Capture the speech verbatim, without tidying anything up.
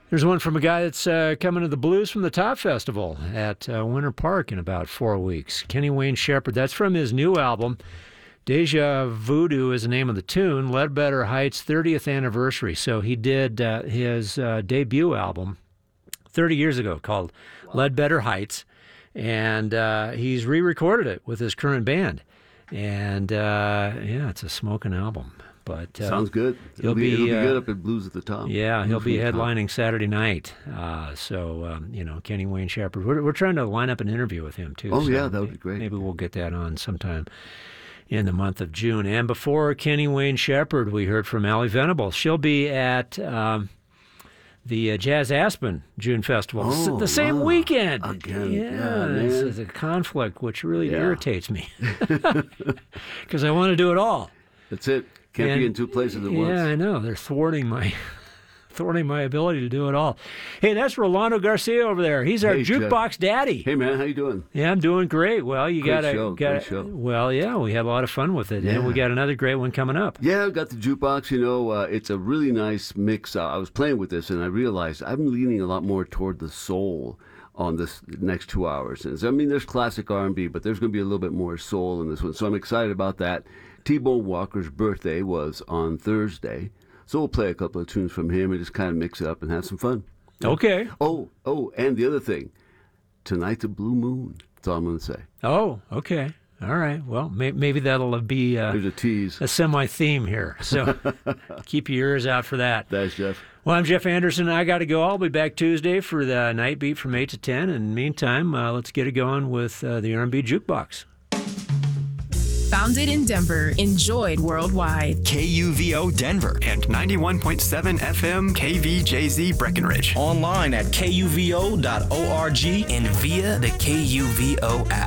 There's one from a guy that's uh, coming to the Blues from the Top Festival at uh, Winter Park in about four weeks. Kenny Wayne Shepherd. That's from his new album. Deja Voodoo is the name of the tune. Ledbetter Heights thirtieth anniversary. So he did uh, his uh, debut album thirty years ago called wow. Ledbetter Heights. And uh, he's re-recorded it with his current band. And, uh, yeah, it's a smoking album. But uh, sounds good. It'll, be, it'll be uh, good up at Blues at the Top. Yeah, Blues he'll be headlining top. Saturday night. Uh, so, um, you know, Kenny Wayne Shepherd. We're, we're trying to line up an interview with him, too. Oh, so yeah, that would be great. Maybe we'll get that on sometime in the month of June. And before Kenny Wayne Shepherd, we heard from Allie Venable. She'll be at um, the uh, Jazz Aspen June Festival oh, the same wow. weekend. Again. Yeah, yeah this is a conflict which really yeah. irritates me because I want to do it all. That's it. Can't and, be in two places at yeah, once. Yeah, I know. They're thwarting my thwarting my ability to do it all. Hey, that's Rolando Garcia over there. He's our hey, jukebox Jeff. daddy. Hey, man, how you doing? Yeah, I'm doing great. Well, you got to got show. Well, yeah, we had a lot of fun with it, yeah. and we got another great one coming up. Yeah, I've got the jukebox. You know, uh, it's a really nice mix. Uh, I was playing with this, and I realized I'm leaning a lot more toward the soul on this next two hours. And so, I mean, there's classic R and B, but there's going to be a little bit more soul in this one. So I'm excited about that. T-Bone Walker's birthday was on Thursday, so we'll play a couple of tunes from him and just kind of mix it up and have some fun. Okay. Oh, oh, and the other thing, tonight's a blue moon. That's all I'm going to say. Oh, okay. All right. Well, may- maybe that'll be uh, There's a tease. A semi-theme here. So keep your ears out for that. That's Jeff. Well, I'm Jeff Anderson. I got to go. I'll be back Tuesday for the Night Beat from eight to ten. In the meantime, uh, let's get it going with uh, the R and B Jukebox. Founded in Denver, enjoyed worldwide. K U V O Denver and ninety-one point seven F M K V J Z Breckenridge. Online at K U V O dot org and via the K U V O app.